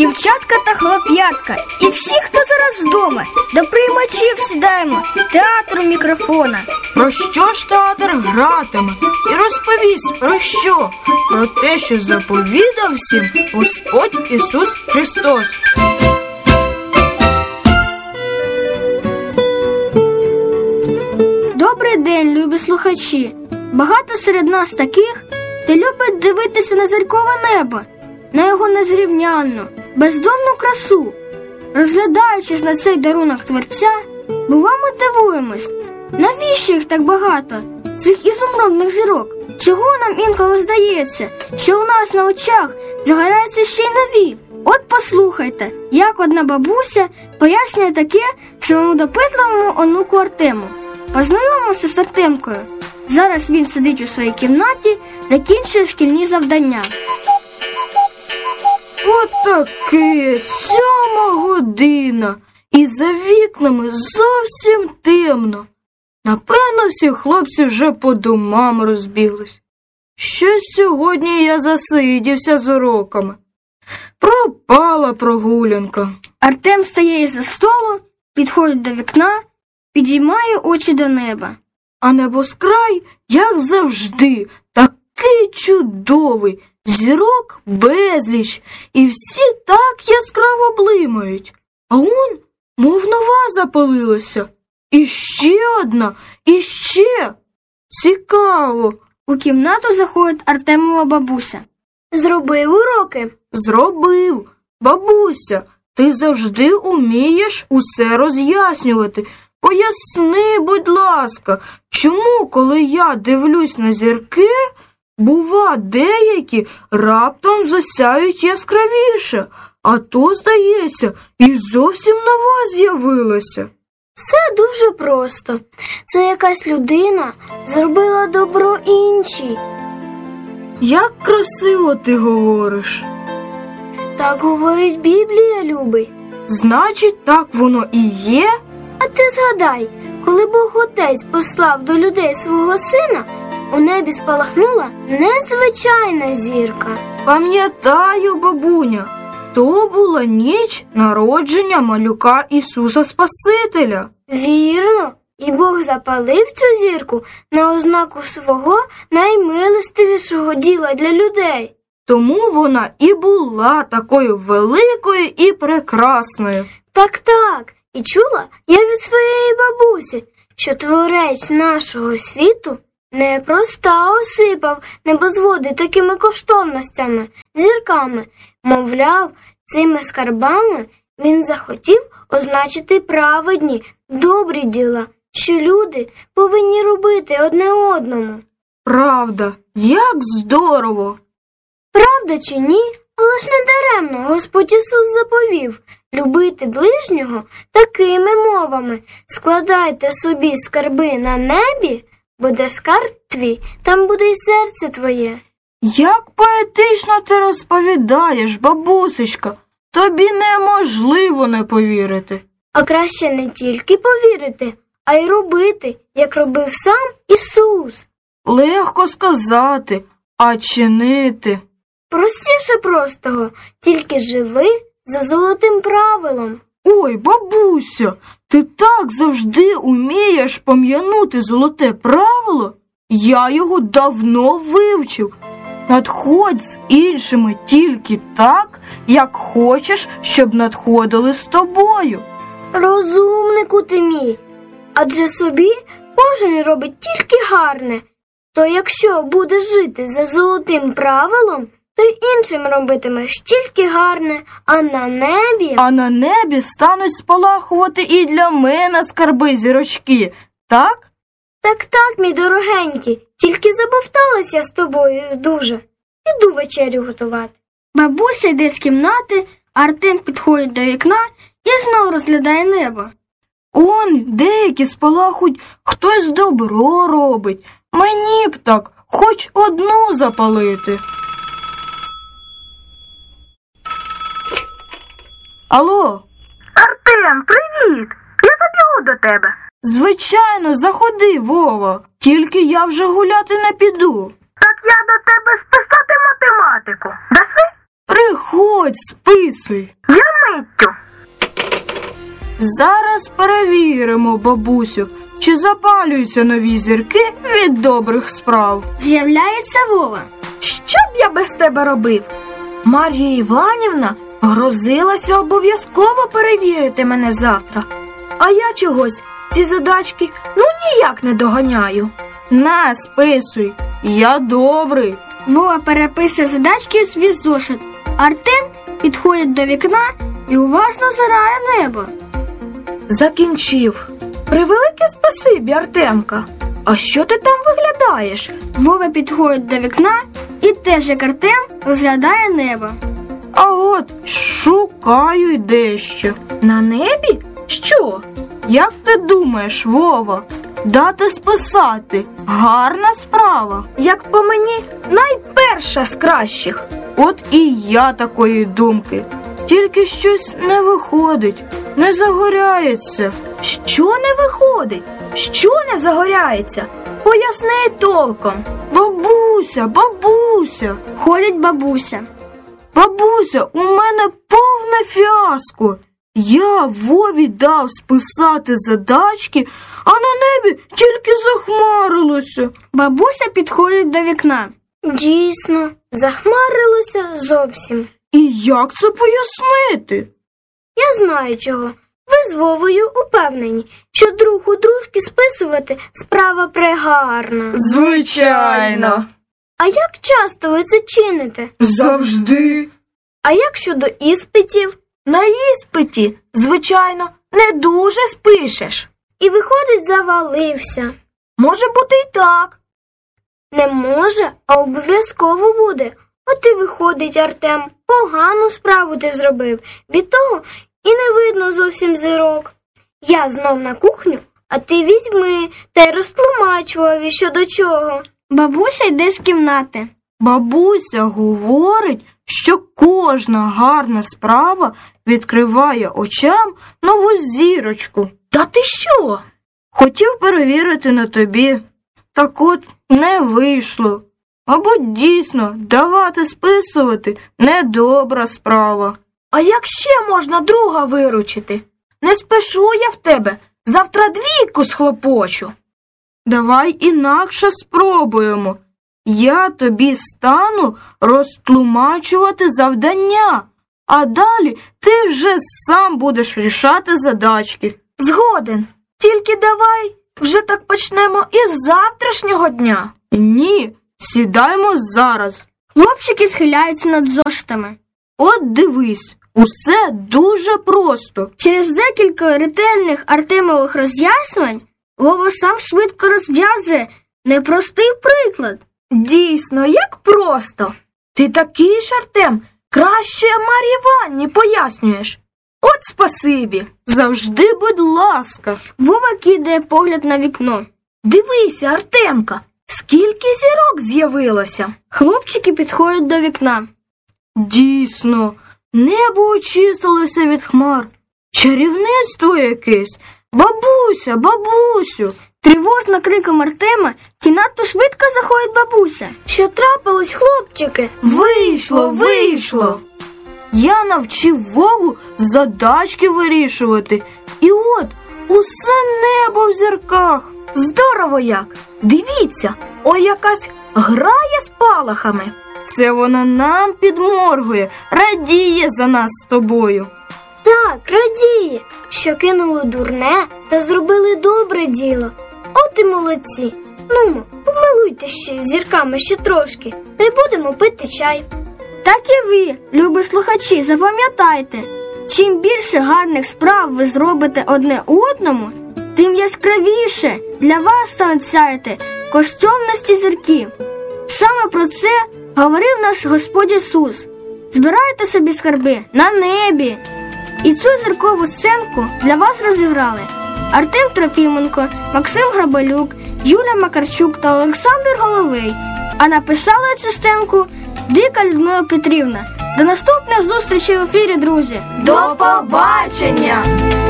дівчатка та хлоп'ятка, і всі, хто зараз вдома, до приймачів сідаємо, театру мікрофона. Про що ж театр гратиме? І розповість про що? Про те, що заповідав всім Господь Ісус Христос. Добрий день, любі слухачі! Багато серед нас таких, хто любить дивитися на зіркове небо, на його незрівнянну, бездонну красу. Розглядаючись на цей дарунок Творця, бувами дивуємось, навіщо їх так багато, цих ізумрудних зірок? Чого нам інколи здається, що у нас на очах загораються ще й нові? От послухайте, як одна бабуся пояснює таке своєму допитливому онуку Артему. Познайомився з Артемкою. Зараз він сидить у своїй кімнаті, закінчує шкільні завдання. Отаке, 7 година, і за вікнами зовсім темно. Напевно, всі хлопці вже по домам розбіглись. Щось сьогодні я засидівся з уроками. Пропала прогулянка. Артем встає із-за столу, підходить до вікна, підіймає очі до неба. А небоскрай, як завжди, такий чудовий, зірок безліч, і всі так яскраво блимають. А он, мов нова запалилася. І ще одна, і ще. Цікаво. У кімнату заходить Артемова бабуся. Зробив уроки? Зробив. Бабуся, ти завжди умієш усе роз'яснювати. Поясни, будь ласка, чому, коли я дивлюсь на зірки, бува, деякі раптом засяють яскравіше, а то, здається, і зовсім нова з'явилася. Все дуже просто. Це якась людина зробила добро іншій. Як красиво ти говориш. Так говорить Біблія, любий. Значить, так воно і є? А ти згадай, коли Бог Отець послав до людей свого сина, у небі спалахнула незвичайна зірка. Пам'ятаю, бабуня, то була ніч народження малюка Ісуса Спасителя. Вірно, і Бог запалив цю зірку на ознаку свого наймилостивішого діла для людей. Тому вона і була такою великою і прекрасною. Так, і чула я від своєї бабусі, що творець нашого світу непроста осипав небозводи такими коштовностями, зірками. Мовляв, цими скарбами він захотів означити праведні, добрі діла, що люди повинні робити одне одному. Правда, як здорово! Правда чи ні? Але ж не даремно Господь Ісус заповів любити ближнього такими мовами. Складайте собі скарби на небі, буде скарб твій, там буде й серце твоє. Як поетично ти розповідаєш, бабусечка, тобі неможливо не повірити. А краще не тільки повірити, а й робити, як робив сам Ісус. Легко сказати, а чинити. Простіше простого, тільки живи за золотим правилом. Ой, бабуся, ти так завжди умієш пом'янути золоте правило? Я його давно вивчив. Надходь з іншими тільки так, як хочеш, щоб надходили з тобою. Розумнику ти мій, адже собі кожен робить тільки гарне. То якщо будеш жити за золотим правилом, то й іншим робитимеш тільки гарне, а на небі стануть спалахувати і для мене скарби зірочки, так? Так, мій дорогенький, тільки забовталася з тобою дуже. Іду вечерю готувати. Бабуся йде з кімнати, а Артем підходить до вікна і знову розглядає небо. Он, деякі спалахують, хтось добро робить. Мені б так, хоч одну запалити. Алло? Артем, привіт! Я забігу до тебе. Звичайно, заходи, Вова. Тільки я вже гуляти не піду. Так я до тебе списати математику. Даси? Приходь. Заходь, списуй. Я миттю. Зараз перевіримо, бабусю, чи запалюються нові зірки від добрих справ. З'являється Вова. Що б я без тебе робив? Мар'я Іванівна грозилася обов'язково перевірити мене завтра. А я чогось ці задачки ніяк не доганяю. На, списуй, я добрий. Вова переписує задачки у свій зошит. Артем підходить до вікна і уважно озирає небо. Закінчив. Превелике спасибі, Артемка. А що ти там виглядаєш? Вова підходить до вікна і теж, як Артем, розглядає небо. А от шукаю й дещо. На небі? Що? Як ти думаєш, Вова, дати списати – гарна справа? Як по мені, найперша з кращих. От і я такої думки. Тільки щось не виходить, не загоряється. Що не виходить? Що не загоряється? Поясни толком. Бабуся, бабуся, Ходить бабуся. бабуся, у мене повне фіаско. Я Вові дав списати задачки, а на небі тільки захмарилося. Бабуся підходить до вікна. Дійсно, захмарилося зовсім. І як це пояснити? Я знаю чого. Ви з Вовою упевнені, що друг у дружки списувати справа прегарна. Звичайно. А як часто ви це чините? Завжди. А як щодо іспитів? На іспиті, звичайно, не дуже спишеш. І виходить, завалився. Може бути і так. Не може, а обов'язково буде. От і виходить, Артем, погану справу ти зробив. Від того і не видно зовсім зірок. Я знов на кухню, а ти візьми та й розтлумач Вові, що до чого. Бабуся йде з кімнати. Бабуся говорить, що кожна гарна справа відкриває очам нову зірочку. Та ти що? Хотів перевірити на тобі, так от не вийшло. Мабуть, дійсно, давати списувати – недобра справа. А як ще можна друга виручити? Не спешу я в тебе, завтра двійку схлопочу. Давай інакше спробуємо. Я тобі стану розтлумачувати завдання, а далі ти вже сам будеш рішати задачки. Згоден, тільки давай вже так почнемо із завтрашнього дня. Ні, сідаймо зараз. Хлопчики схиляються над зошитами. От дивись, усе дуже просто. Через декілька ретельних Артемових роз'яснень Вова сам швидко розв'язує непростий приклад. Дійсно, як просто. Ти такий ж, Артем, краще Мар'ї Іванівні пояснюєш. От спасибі. Завжди, будь ласка. Вова кидає погляд на вікно. Дивися, Артемка, скільки зірок з'явилося. Хлопчики підходять до вікна. Дійсно, небо очистилося від хмар. Чарівництво якесь. Бабуся, бабусю. Тривожно криком Артема ті надто швидко заходить бабуся. Що трапилось, хлопчики? Вийшло, вийшло. Я навчив Вову задачки вирішувати. І от усе небо в зірках. Здорово як. Дивіться, ой якась грає з палахами. Це вона нам підморгує, радіє за нас з тобою. Так, радіє, що кинули дурне та зробили добре діло. От і молодці. Нумо, помилуйте ще зірками ще трошки, та й будемо пити чай. Так і ви, любі слухачі, запам'ятайте, чим більше гарних справ ви зробите одне одному, тим яскравіше для вас стануть сяяти коштовності зірки. Саме про це говорив наш Господь Ісус. Збирайте собі скарби на небі. І цю зіркову сценку для вас розіграли Артем Трофіменко, Максим Грабалюк, Юля Макарчук та Олександр Головий. А написала цю сценку Дика Людмила Петрівна. До наступних зустрічей в ефірі, друзі! До побачення!